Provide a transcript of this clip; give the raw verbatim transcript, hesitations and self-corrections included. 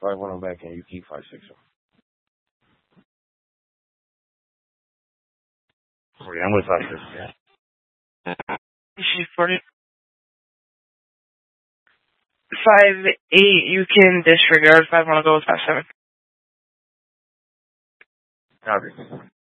Five one on back and you keep five six. Oh, yeah, I'm with five six. Yeah. She's forty. Five eight. You can disregard. Five want to go with five seven. Copy.